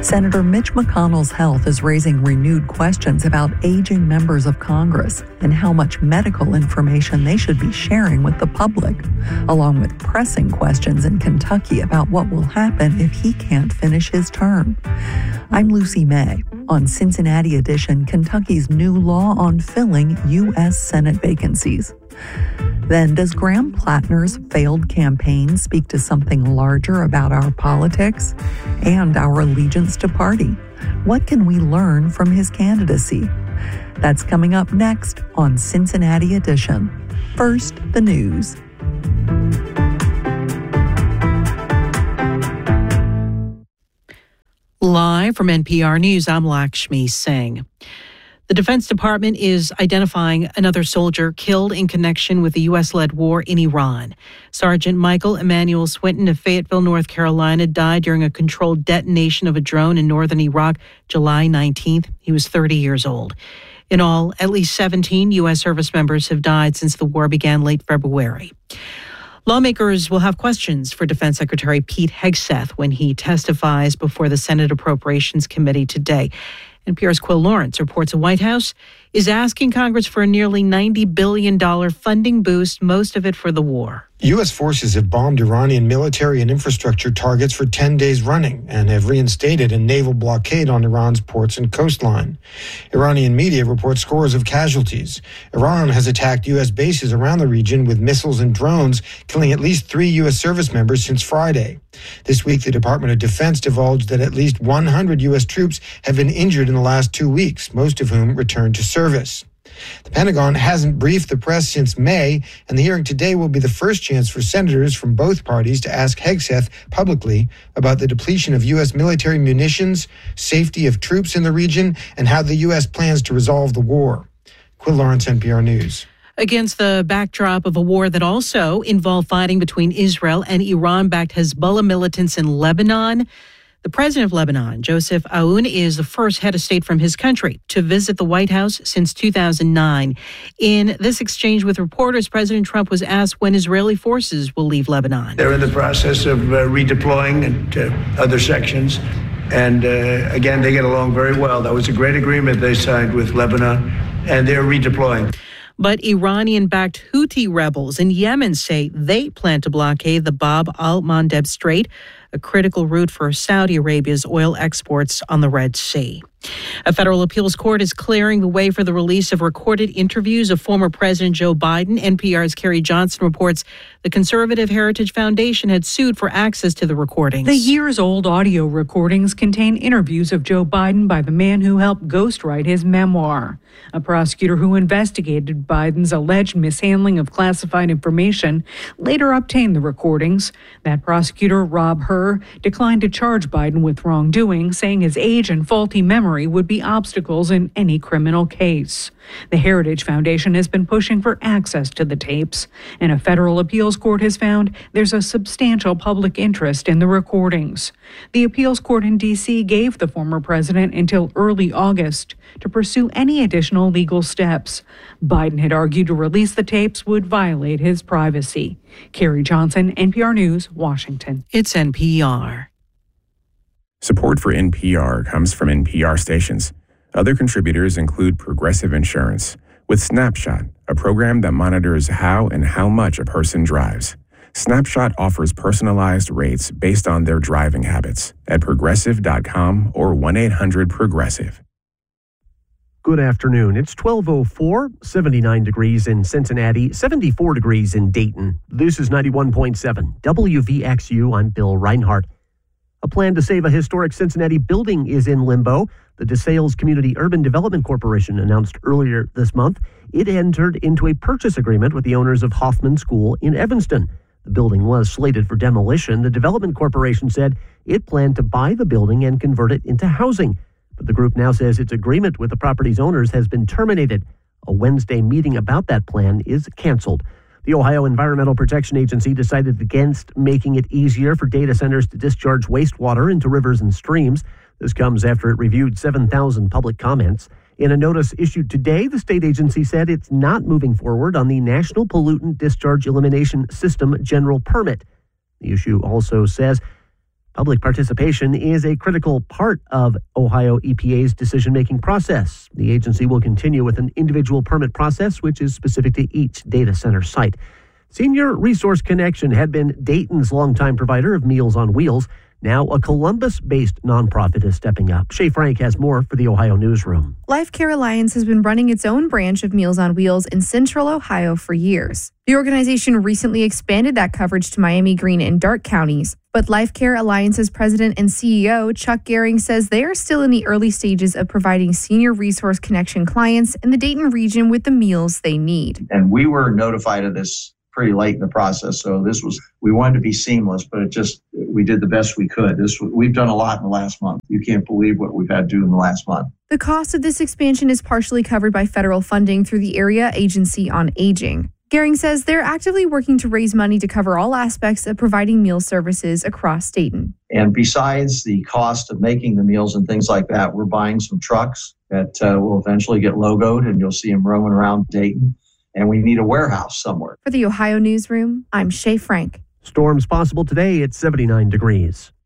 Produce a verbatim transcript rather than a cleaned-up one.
Senator Mitch McConnell's health is raising renewed questions about aging members of Congress and how much medical information they should be sharing with the public, along with pressing questions in Kentucky about what will happen if he can't finish his term. I'm Lucy May. On Cincinnati Edition, Kentucky's new law on filling U S Senate vacancies. Then, does Graham Plattner's failed campaign speak to something larger about our politics and our allegiance to party? What can we learn from his candidacy? That's coming up next on Cincinnati Edition. First, the news. Live from N P R News, I'm Lakshmi Singh. The Defense Department is identifying another soldier killed in connection with the U S-led war in Iran. Sergeant Michael Emmanuel Swinton of Fayetteville, North Carolina, died during a controlled detonation of a drone in northern Iraq July nineteenth. He was thirty years old. In all, at least seventeen U S service members have died since the war began late February. Lawmakers will have questions for Defense Secretary Pete Hegseth when he testifies before the Senate Appropriations Committee today. N P R's Quill Lawrence reports the White House is asking Congress for a nearly ninety billion dollars funding boost, most of it for the war. U S forces have bombed Iranian military and infrastructure targets for ten days running and have reinstated a naval blockade on Iran's ports and coastline. Iranian media report scores of casualties. Iran has attacked U S bases around the region with missiles and drones, killing at least three U S service members since Friday. This week, the Department of Defense divulged that at least one hundred U S troops have been injured in the last two weeks, most of whom returned to service. The Pentagon hasn't briefed the press since May, and the hearing today will be the first chance for senators from both parties to ask Hegseth publicly about the depletion of U S military munitions, safety of troops in the region, and how the U S plans to resolve the war. Quill Lawrence, N P R News. Against the backdrop of a war that also involved fighting between Israel and Iran-backed Hezbollah militants in Lebanon, the president of Lebanon, Joseph Aoun, is the first head of state from his country to visit the White House since two thousand nine. In this exchange with reporters, President Trump was asked when Israeli forces will leave Lebanon. They're in the process of uh, redeploying into other sections. And uh, again, they get along very well. That was a great agreement they signed with Lebanon, and they're redeploying. But Iranian-backed Houthi rebels in Yemen say they plan to blockade the Bab al-Mandeb Strait, a critical route for Saudi Arabia's oil exports on the Red Sea. A federal appeals court is clearing the way for the release of recorded interviews of former President Joe Biden. N P R's Carrie Johnson reports the Conservative Heritage Foundation had sued for access to the recordings. The years-old audio recordings contain interviews of Joe Biden by the man who helped ghostwrite his memoir. A prosecutor who investigated Biden's alleged mishandling of classified information later obtained the recordings. That prosecutor, Rob Hur, declined to charge Biden with wrongdoing, saying his age and faulty memory would be obstacles in any criminal case. The Heritage Foundation has been pushing for access to the tapes, and a federal appeals court has found there's a substantial public interest in the recordings. The appeals court in D C gave the former president until early August to pursue any additional legal steps. Biden had argued to release the tapes would violate his privacy. Carrie Johnson, N P R News, Washington. It's N P R. Support for N P R comes from N P R stations. Other contributors include Progressive Insurance, with Snapshot, a program that monitors how and how much a person drives. Snapshot offers personalized rates based on their driving habits at progressive dot com or one eight hundred progressive. Good afternoon. It's twelve oh four, seventy-nine degrees in Cincinnati, seventy-four degrees in Dayton. This is ninety-one point seven W V X U. I'm Bill Reinhart. A plan to save a historic Cincinnati building is in limbo. The DeSales Community Urban Development Corporation announced earlier this month it entered into a purchase agreement with the owners of Hoffman School in Evanston. The building was slated for demolition. The Development Corporation said it planned to buy the building and convert it into housing. But the group now says its agreement with the property's owners has been terminated. A Wednesday meeting about that plan is canceled. The Ohio Environmental Protection Agency decided against making it easier for data centers to discharge wastewater into rivers and streams. This comes after it reviewed seven thousand public comments. In a notice issued today, the state agency said it's not moving forward on the National Pollutant Discharge Elimination System general permit. The issue also says Public participation is a critical part of Ohio E P A's decision-making process. The agency will continue with an individual permit process, which is specific to each data center site. Senior Resource Connection had been Dayton's longtime provider of Meals on Wheels. Now a Columbus-based nonprofit is stepping up. Shay Frank has more for the Ohio Newsroom. Life Care Alliance has been running its own branch of Meals on Wheels in Central Ohio for years. The organization recently expanded that coverage to Miami Greene and Darke counties. But Life Care Alliance's president and C E O, Chuck Gehring, says they are still in the early stages of providing Senior Resource Connection clients in the Dayton region with the meals they need. And we were notified of this pretty late in the process. So this was, we wanted to be seamless, but it just, we did the best we could. This, we've done a lot in the last month. You can't believe what we've had to do in the last month. The cost of this expansion is partially covered by federal funding through the Area Agency on Aging. Gehring says they're actively working to raise money to cover all aspects of providing meal services across Dayton. And besides the cost of making the meals and things like that, we're buying some trucks that uh, will eventually get logoed, and you'll see them roaming around Dayton. And we need a warehouse somewhere. For the Ohio Newsroom, I'm Shay Frank. Storms possible today at seventy-nine degrees.